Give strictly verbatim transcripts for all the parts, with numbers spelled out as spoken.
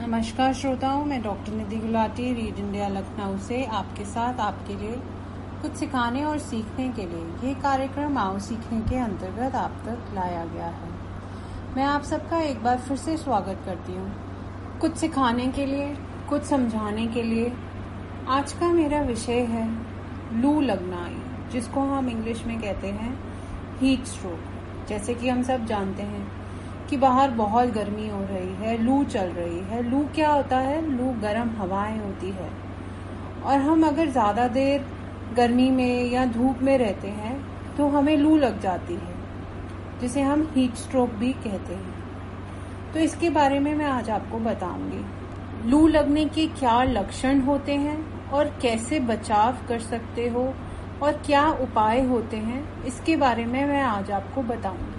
नमस्कार श्रोताओं, मैं डॉक्टर निधि गुलाटी रीड इंडिया लखनऊ से आपके साथ आपके लिए कुछ सिखाने और सीखने के लिए ये कार्यक्रम आओ सीखने के अंतर्गत आप तक लाया गया है। मैं आप सबका एक बार फिर से स्वागत करती हूँ कुछ सिखाने के लिए, कुछ समझाने के लिए। आज का मेरा विषय है लू लगना, जिसको हम इंग्लिश में कहते हैं हीट स्ट्रोक। जैसे कि हम सब जानते हैं कि बाहर बहुत गर्मी हो रही है, लू चल रही है। लू क्या होता है? लू गर्म हवाएं होती है, और हम अगर ज़्यादा देर गर्मी में या धूप में रहते हैं तो हमें लू लग जाती है, जिसे हम हीट स्ट्रोक भी कहते हैं। तो इसके बारे में मैं आज आपको बताऊंगी। लू लगने के क्या लक्षण होते हैं और कैसे बचाव कर सकते हो और क्या उपाय होते हैं, इसके बारे में मैं आज आपको बताऊंगी।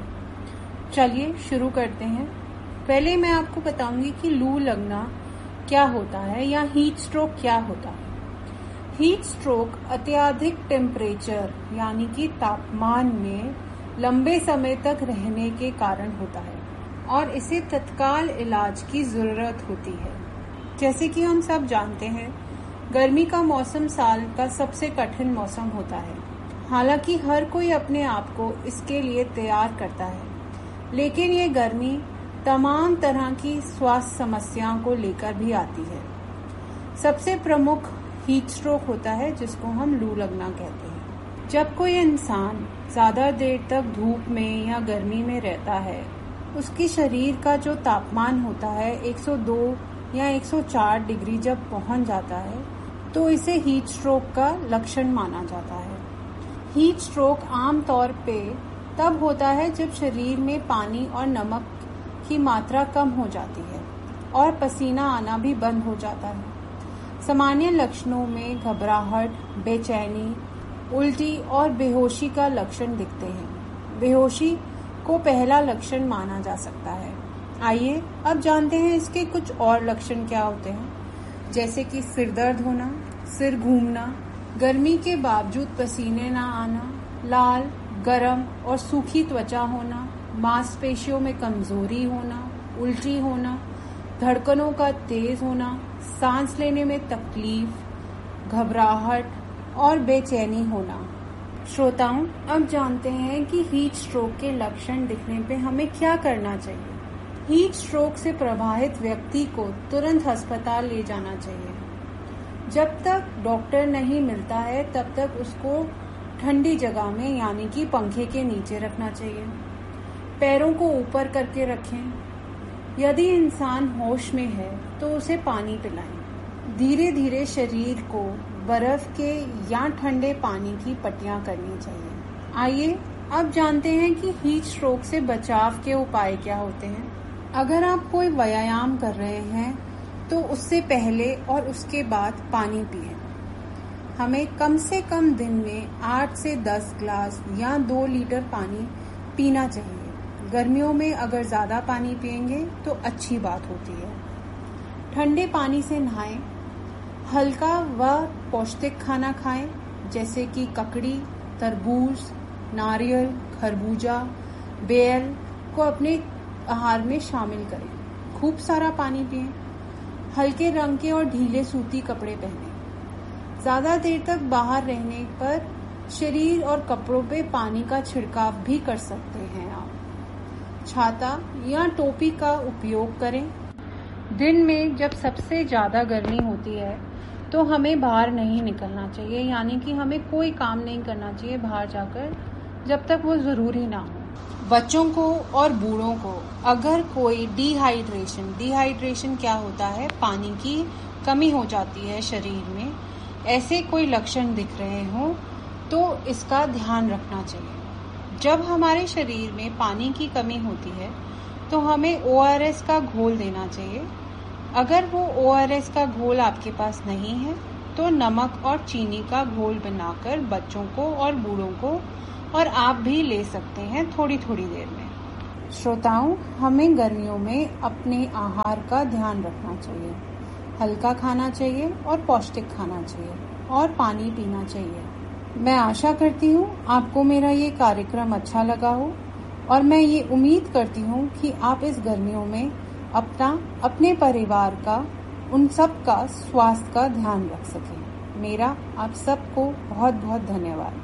चलिए शुरू करते हैं। पहले मैं आपको बताऊंगी कि लू लगना क्या होता है या हीट स्ट्रोक क्या होता है। हीट स्ट्रोक अत्यधिक टेम्परेचर यानी कि तापमान में लंबे समय तक रहने के कारण होता है और इसे तत्काल इलाज की जरूरत होती है। जैसे कि हम सब जानते हैं, गर्मी का मौसम साल का सबसे कठिन मौसम होता है। हालांकि हर कोई अपने आप को इसके लिए तैयार करता है, लेकिन ये गर्मी तमाम तरह की स्वास्थ्य समस्याओं को लेकर भी आती है। सबसे प्रमुख हीट स्ट्रोक होता है, जिसको हम लू लगना कहते हैं। जब कोई इंसान ज्यादा देर तक धूप में या गर्मी में रहता है, उसकी शरीर का जो तापमान होता है एक सौ दो या एक सौ चार डिग्री जब पहुंच जाता है, तो इसे हीट स्ट्रोक का लक्षण माना जाता है। हीट स्ट्रोक आमतौर पे तब होता है जब शरीर में पानी और नमक की मात्रा कम हो जाती है और पसीना आना भी बंद हो जाता है। सामान्य लक्षणों में घबराहट, बेचैनी, उल्टी और बेहोशी का लक्षण दिखते हैं। बेहोशी को पहला लक्षण माना जा सकता है। आइए अब जानते हैं इसके कुछ और लक्षण क्या होते हैं, जैसे कि सिर दर्द होना, सिर घूमना, गर्मी के बावजूद पसीने ना आना, लाल, गरम और सूखी त्वचा होना, मांसपेशियों में कमजोरी होना, उल्टी होना, धड़कनों का तेज होना, सांस लेने में तकलीफ, घबराहट और बेचैनी होना। श्रोताओं, अब जानते हैं कि हीट स्ट्रोक के लक्षण दिखने पे हमें क्या करना चाहिए। हीट स्ट्रोक से प्रभावित व्यक्ति को तुरंत अस्पताल ले जाना चाहिए। जब तक डॉक्टर नहीं मिलता है तब तक उसको ठंडी जगह में यानी कि पंखे के नीचे रखना चाहिए। पैरों को ऊपर करके रखें। यदि इंसान होश में है तो उसे पानी पिलाएं। धीरे धीरे शरीर को बर्फ के या ठंडे पानी की पट्टियां करनी चाहिए। आइए अब जानते हैं कि हीट स्ट्रोक से बचाव के उपाय क्या होते हैं। अगर आप कोई व्यायाम कर रहे हैं तो उससे पहले और उसके बाद पानी पिएं। हमें कम से कम दिन में आठ से दस ग्लास या दो लीटर पानी पीना चाहिए। गर्मियों में अगर ज़्यादा पानी पिएंगे तो अच्छी बात होती है। ठंडे पानी से नहाएं। हल्का व पौष्टिक खाना खाएं, जैसे कि ककड़ी, तरबूज, नारियल, खरबूजा, बेल को अपने आहार में शामिल करें। खूब सारा पानी पिएं। हल्के रंग के और ढीले सूती कपड़े पहनें। ज्यादा देर तक बाहर रहने पर शरीर और कपड़ों पे पानी का छिड़काव भी कर सकते हैं आप। छाता या टोपी का उपयोग करें। दिन में जब सबसे ज्यादा गर्मी होती है तो हमें बाहर नहीं निकलना चाहिए, यानी कि हमें कोई काम नहीं करना चाहिए बाहर जाकर जब तक वो जरूरी ना हो। बच्चों को और बूढ़ों को अगर कोई डिहाइड्रेशन डिहाइड्रेशन क्या होता है? पानी की कमी हो जाती है शरीर में, ऐसे कोई लक्षण दिख रहे हो तो इसका ध्यान रखना चाहिए। जब हमारे शरीर में पानी की कमी होती है तो हमें ओ आर एस का घोल देना चाहिए। अगर वो ओ आर एस का घोल आपके पास नहीं है तो नमक और चीनी का घोल बनाकर बच्चों को और बूढ़ों को और आप भी ले सकते हैं थोड़ी थोड़ी देर में। श्रोताओं, हमें गर्मियों में अपने आहार का ध्यान रखना चाहिए। हल्का खाना चाहिए और पौष्टिक खाना चाहिए और पानी पीना चाहिए। मैं आशा करती हूँ आपको मेरा ये कार्यक्रम अच्छा लगा हो और मैं ये उम्मीद करती हूँ कि आप इस गर्मियों में अपना, अपने परिवार का, उन सब का स्वास्थ्य का ध्यान रख सकें। मेरा आप सबको बहुत बहुत धन्यवाद।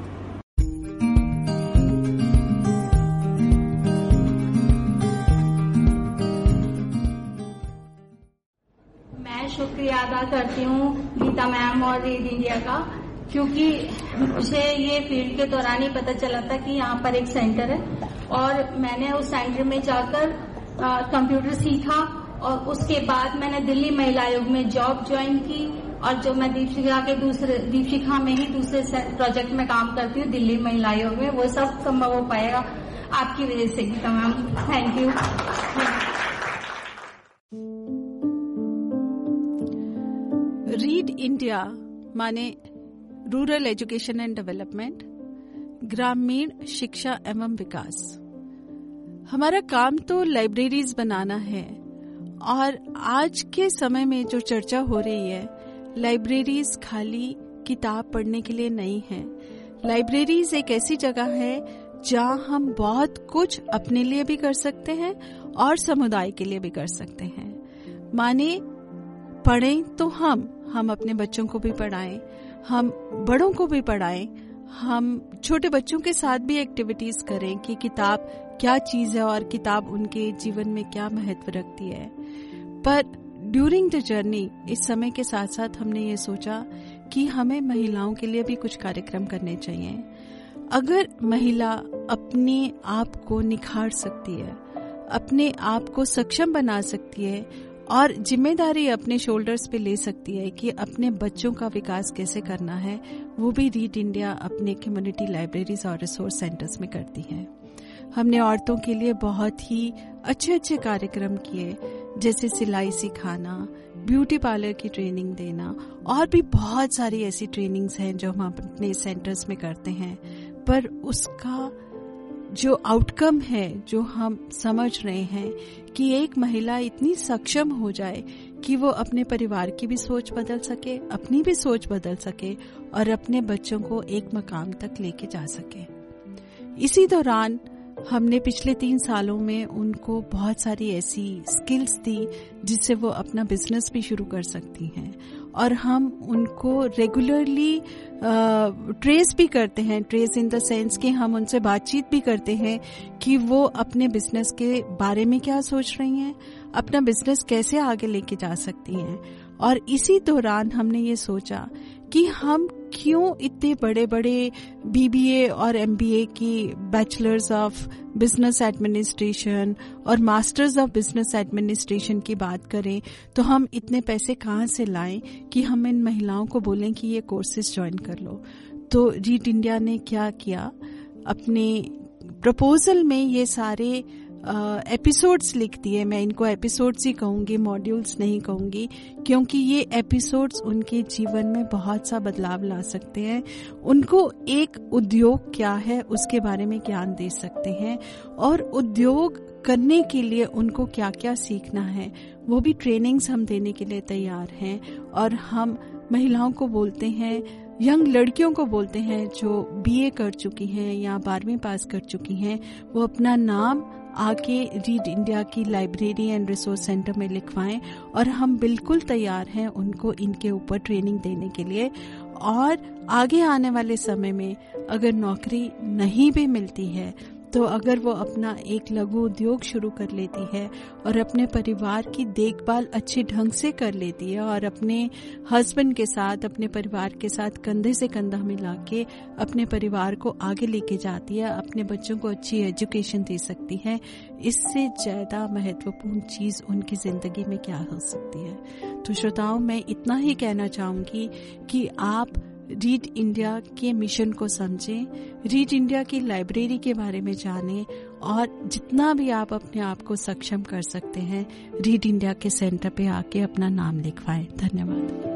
मैं शुक्रिया अदा करती हूँ गीता मैम और रीड इंडिया का, क्योंकि मुझे ये फील्ड के दौरान ही पता चला था कि यहाँ पर एक सेंटर है और मैंने उस सेंटर में जाकर कंप्यूटर सीखा और उसके बाद मैंने दिल्ली महिला आयोग में जॉब ज्वाइन की और जो मैं दीपशिखा के दूसरे दीपशिखा में ही दूसरे प्रोजेक्ट में काम करती हूँ दिल्ली महिला आयोग में, वो सब संभव हो पाएगा आपकी वजह से Gita ma'am. Thank you. Read India माने रूरल एजुकेशन एंड डेवलपमेंट, ग्रामीण शिक्षा एवं विकास। हमारा काम तो लाइब्रेरीज बनाना है और आज के समय में जो चर्चा हो रही है, लाइब्रेरीज खाली किताब पढ़ने के लिए नहीं है। लाइब्रेरीज एक ऐसी जगह है जहां हम बहुत कुछ अपने लिए भी कर सकते हैं और समुदाय के लिए भी कर सकते हैं। माने पढ़ें तो हम हम अपने बच्चों को भी पढ़ाएं, हम बड़ों को भी पढ़ाएं, हम छोटे बच्चों के साथ भी एक्टिविटीज करें कि किताब क्या चीज है और किताब उनके जीवन में क्या महत्व रखती है। पर ड्यूरिंग द जर्नी इस समय के साथ साथ हमने ये सोचा कि हमें महिलाओं के लिए भी कुछ कार्यक्रम करने चाहिए। अगर महिला अपने आप को निखार सकती है, अपने आप को सक्षम बना सकती है और जिम्मेदारी अपने शोल्डर्स पे ले सकती है कि अपने बच्चों का विकास कैसे करना है, वो भी रीड इंडिया अपने कम्युनिटी लाइब्रेरीज और रिसोर्स सेंटर्स में करती है। हमने औरतों के लिए बहुत ही अच्छे अच्छे कार्यक्रम किए, जैसे सिलाई सिखाना, ब्यूटी पार्लर की ट्रेनिंग देना और भी बहुत सारी ऐसी ट्रेनिंग्स हैं जो हम अपने सेंटर्स में करते हैं। पर उसका जो आउटकम है, जो हम समझ रहे हैं कि एक महिला इतनी सक्षम हो जाए कि वो अपने परिवार की भी सोच बदल सके, अपनी भी सोच बदल सके और अपने बच्चों को एक मकाम तक लेके जा सके। इसी दौरान हमने पिछले तीन सालों में उनको बहुत सारी ऐसी स्किल्स दी जिससे वो अपना बिजनेस भी शुरू कर सकती हैं और हम उनको रेगुलरली ट्रेस भी करते हैं। ट्रेस इन द सेंस कि हम उनसे बातचीत भी करते हैं कि वो अपने बिजनेस के बारे में क्या सोच रही हैं, अपना बिजनेस कैसे आगे लेके जा सकती हैं। और इसी दौरान हमने ये सोचा कि हम क्यों इतने बड़े बड़े बीबीए और एमबीए की बैचलर्स ऑफ बिजनेस एडमिनिस्ट्रेशन और मास्टर्स ऑफ बिजनेस एडमिनिस्ट्रेशन की बात करें, तो हम इतने पैसे कहाँ से लाएं कि हम इन महिलाओं को बोलें कि ये कोर्सेज ज्वाइन कर लो। तो रीड इंडिया ने क्या किया, अपने प्रपोजल में ये सारे एपिसोड्स लिख दिए। मैं इनको एपिसोड्स ही कहूंगी, मॉड्यूल्स नहीं कहूंगी, क्योंकि ये एपिसोड्स उनके जीवन में बहुत सा बदलाव ला सकते हैं। उनको एक उद्योग क्या है उसके बारे में ज्ञान दे सकते हैं और उद्योग करने के लिए उनको क्या क्या सीखना है वो भी ट्रेनिंग्स हम देने के लिए तैयार हैं। और हम महिलाओं को बोलते हैं, यंग लड़कियों को बोलते हैं जो बीए कर चुकी हैं या बारहवीं पास कर चुकी हैं, वो अपना नाम आके रीड इंडिया की लाइब्रेरी एंड रिसोर्स सेंटर में लिखवाएं और हम बिल्कुल तैयार हैं उनको इनके ऊपर ट्रेनिंग देने के लिए। और आगे आने वाले समय में अगर नौकरी नहीं भी मिलती है तो अगर वो अपना एक लघु उद्योग शुरू कर लेती है और अपने परिवार की देखभाल अच्छे ढंग से कर लेती है और अपने हस्बैंड के साथ, अपने परिवार के साथ कंधे से कंधा मिला के अपने परिवार को आगे लेके जाती है, अपने बच्चों को अच्छी एजुकेशन दे सकती है, इससे ज्यादा महत्वपूर्ण चीज उनकी जिंदगी में क्या हो सकती है। तो श्रोताओं, मैं इतना ही कहना चाहूंगी कि आप रीड इंडिया के मिशन को समझें, रीड इंडिया की लाइब्रेरी के बारे में जानें और जितना भी आप अपने आप को सक्षम कर सकते हैं रीड इंडिया के सेंटर पे आके अपना नाम लिखवाएं। धन्यवाद।